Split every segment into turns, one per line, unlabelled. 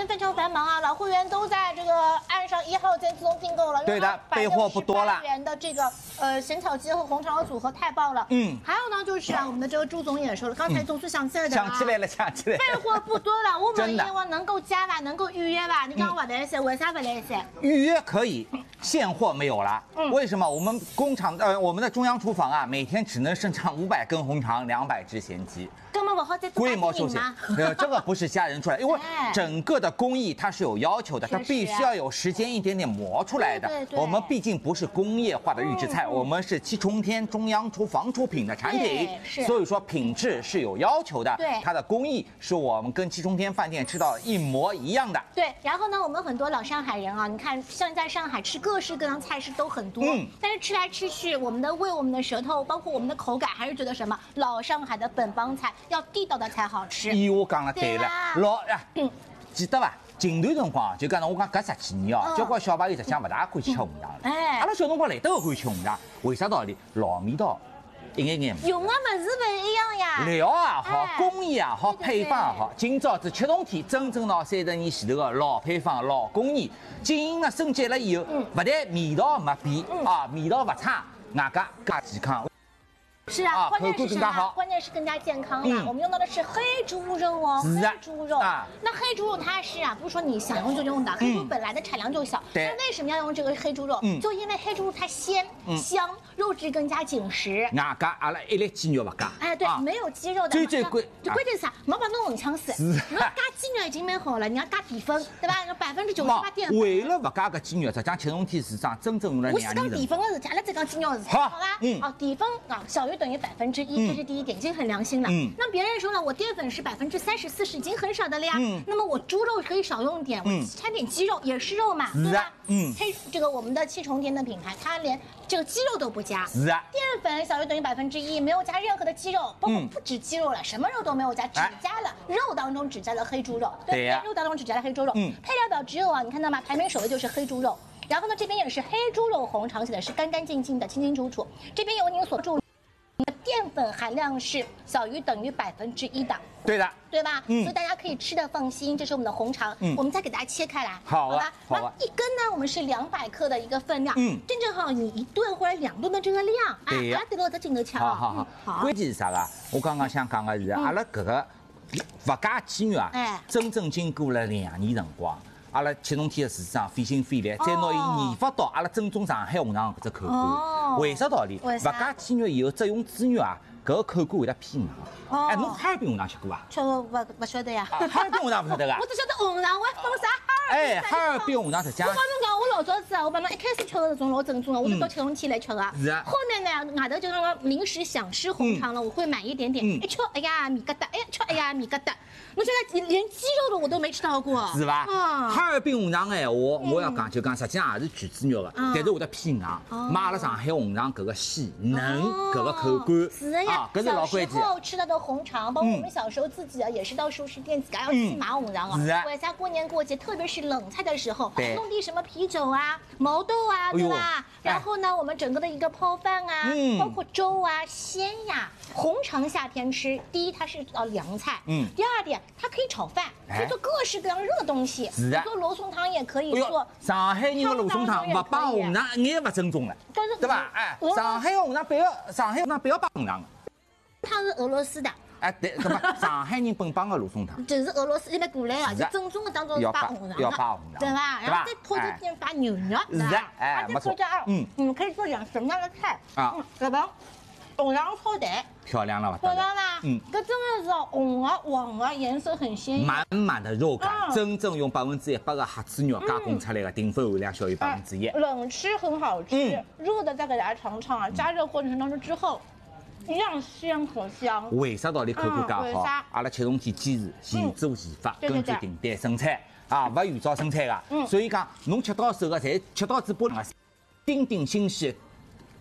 天非常繁忙啊，老会员都在这个岸上1号店自动订购了。
对的，备货不多了。
元的这个咸草鸡和红肠的组合太棒了。还有呢就是我们的这个朱总也说了，刚才总是想起来的。
想起来了。
备货不多了，我们希望能够加吧，能够预约吧。你刚刚不来噻，为啥不来噻？
预约可以，现货没有了。为什么？我们工厂我们的中央厨房啊，每天只能生产500根红肠，200只咸鸡。
根本不好再
规模受限。这个不是吓人出来，因为整个的工艺它是有要求的，它必须要有时间一点点磨出来的。我们毕竟不是工业化的预制菜，我们是七重天中央厨房出品的产品，所以说品质是有要求的。它的工艺是我们跟七重天饭店吃到一模一样的。
对，然后呢，我们很多老上海人啊，你看像在上海吃各式各样菜式都很多，但是吃来吃去，我们的胃、我们的舌头，包括我们的口感，还是觉得什么老上海的本帮菜要地道的才好吃。
我讲了对了，记得吧？近段辰光就讲我讲搿10几年哦，交关小朋友实际上勿大欢喜吃红肠了。阿拉小辰光来都欢喜吃红肠，为啥道理？老味道。一眼眼
用的物事不一样呀，
料也好，工艺也好，配方也好。今朝子七重天真正拿30年前头的老配方、老工艺进行了升级了以后，不但味道没变啊，味道不差，外加更健康。
是啊，关键是什么？关键是更加健康了。我们用到的是黑猪肉哦，黑猪肉。那黑猪肉它是不是说你想用就用的？黑猪本来的产量就小，那为什么要用这个黑猪肉？就因为黑猪肉它鲜香，肉质更加紧实。
外加阿拉一粒鸡肉不加。
对，没有鸡肉的。
最
关键是啥？没把弄混腔死。你要加鸡肉已经蛮好了，你要加淀粉，对吧？98%淀粉。
为了不加个鸡肉，实际上七重天市场真正用了2年。
我是讲淀粉的事情，阿拉再讲鸡肉的事情，好吧？淀粉小于等于1%，这是第一点，已经很良心了。那别人说了，我淀粉是30%、40%，已经很少的了呀。那么我猪肉可以少用一点，我掺点鸡肉也是肉嘛，对吧？这个我们的七重天的品牌，它连这个鸡肉都不加，淀粉小于等于1%，没有加任何的鸡肉，包括不止鸡肉了，什么肉都没有加，只加了肉当中只加了黑猪肉，对呀，肉当中只加了黑猪肉。配料表只有你看到吗？排名首位就是黑猪肉，然后呢这边也是黑猪肉红肠，写的是干干净净的、清清楚楚。这边有您所注。淀粉含量是小于等于1%的，
对的，
对吧？所以大家可以吃的放心。这是我们的红肠，我们再给大家切开来，
好吧？
那一根呢，我们是200克的一个分量，正正好你1顿或者2顿的这个量，
对呀，
得到这镜头瞧。
好。关键是啥个？我刚刚想讲的是，阿拉搿个不加鸡肉真正经过了2年辰光。阿拉七重天的市场费心费力，再拿伊研发到阿拉正宗上海红肠搿只口感。为啥道理？不加鸡肉以后，只用猪肉搿个口感会得偏硬。侬哈尔滨红肠吃过伐？
吃过，不晓得呀。
哈尔滨红肠不晓得个？
我只晓得红肠，我还分啥哈尔滨？
哈尔滨红肠实际上。
我帮侬讲，我老早子我帮侬一开始吃的这种老正宗的，我就到七重天来吃的。
是啊。
后来呢，外头就讲临时想吃红肠了，我会买一点点。一吃，哎呀米疙瘩，米疙瘩。侬现在连鸡肉的我都没吃到过，
是吧？哈尔滨红肠的闲话，我要讲就讲，实际上也是全猪肉的，但是会得偏硬。买阿拉上海红肠搿个细嫩搿个口感，
是呀，
搿是老关键。
小时候吃到的红肠，包括我们小时候自己也是到熟食店自家要去买红肠啊。为啥过年过节，特别是冷菜的时候，弄点什么啤酒啊、毛豆啊，对吧？然后呢，我们整个的一个泡饭啊，包括粥啊、鲜呀。红肠夏天吃，第一它是凉菜，第二点它可以炒饭，可以做各式各样热的东西，做罗宋汤也可以做。
上海人的罗宋汤不帮红肠一眼不正宗了，对吧？上海红肠不要帮红肠。
汤是俄罗斯的。
对，那么上海人本帮的罗宋汤，
就是俄罗斯那边过来啊，就正宗的当中扒红肠，对吧？然后再拖着点扒牛肉，是吧？
没错。
你们可以做点什么样的菜啊？对吧？红肠炒蛋，
漂亮了吧？
漂亮吧？这真的是红啊、黄啊，颜色很鲜艳，
满满的肉感，真正用100%的黑猪肉加工出来的，淀粉含量小于1%。
冷吃很好吃，热的再给大家尝尝啊！加热过程当中之后。一样鲜可香。
为啥道理口感介好？阿拉七重天坚持现做现发，根据订单生产不预早生产的。所以讲，侬吃到手的，侪吃到嘴巴里丁丁新鲜。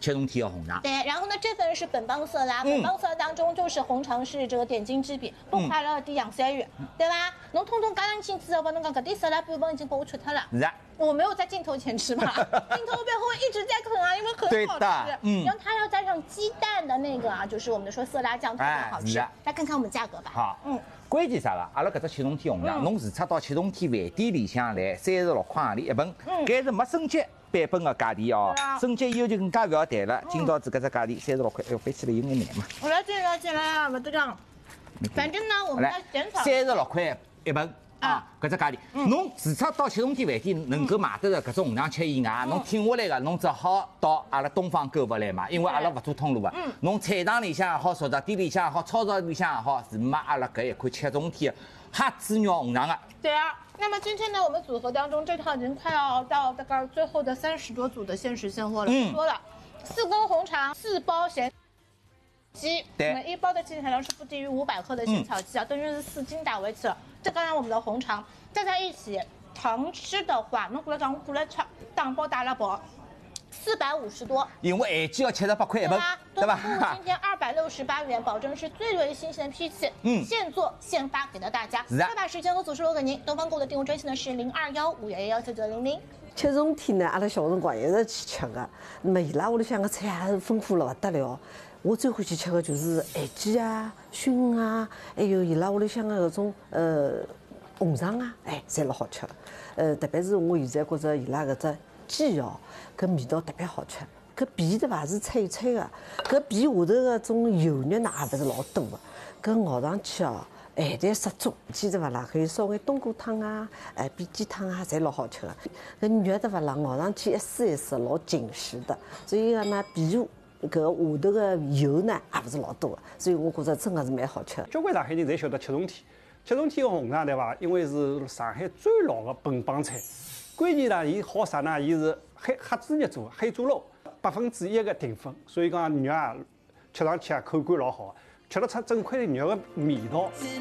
7种天的红肠。
对，然后呢，这份是本帮色啦，本帮色当中就是红肠是这个点睛之笔，不快乐点洋山芋，对吧？侬通通加上去之后，侬讲搿点色拉半分已经被我吃脱了。
是啊。
我没有在镜头前吃嘛，镜头背后一直在啃啊，因为很好吃。然后它要加上鸡蛋的那个啊，就是我们说色拉酱特别好吃。来看看我们价格吧。
好，关键啥个？阿拉搿只7种天红肠，侬实测到7种天饭店里向来36块洋钿一份，搿是没升级版本的价钿哦。升级以后就更加勿要谈了。今朝子搿只价钿36块，哎呦，背起来有眼难嘛。
我来进来啊，勿得讲。反正呢，我们要减少
36块一份。啊，搿只价钿，侬除脱到7种天饭店能够买得着搿种红肠吃以外，侬挺下来个，侬只好到阿拉东方购物来买，因为阿拉勿做通路个。侬菜场里向也好，熟食店里向也好，超市里向也好，是买阿拉搿一款7种天黑猪肉红肠个。
对啊，那么今天呢，我们组合当中这套已经快要到大概最后的30多组的限时现货了。说了，4根红肠，4包咸鸡，我们1包的鸡含量是不低于500克的鲜草鸡啊，等于是4斤打回去了。再加上我们的红肠，加在一起，糖吃的话，侬过来讲，我过来吃，打包打了包，450多。因
为韩鸡要78块一份，对吧？
今天268元，保证是最新鲜批次，现做现发给到大家。快把时间和组数留给您。东方购的订货专线呢是0215119900。
7种天呢，阿拉小辰光一直去吃的，那么伊拉屋里向的菜也是丰富了不得了。我最欢喜吃的就是咸鸡啊、熏啊，还有伊拉屋里向的搿种红肠啊，哎，侪老好吃的。特别是我现在觉着伊拉搿只鸡哦，搿味道特别好吃。搿皮对伐是脆脆的，搿皮下头的种油肉呢也勿是老多的，搿咬上去哦，咸淡适中。鸡对伐啦，可以烧眼冬菇汤啊、煸鸡汤啊，侪老好吃的。搿肉对伐啦，咬上去一丝一丝老紧实的，所以讲呢，皮下搿下头个油呢也勿是老多的，所以我觉着真的是蛮好吃的。
交关上海人侪晓得7种天，7种天个红肠对伐？因为是上海最老的本帮菜，关键呢，伊好啥呢？伊是黑猪肉做，黑猪肉1%的淀粉，所以讲肉啊吃上去啊口感老好，吃得出整块肉的味道。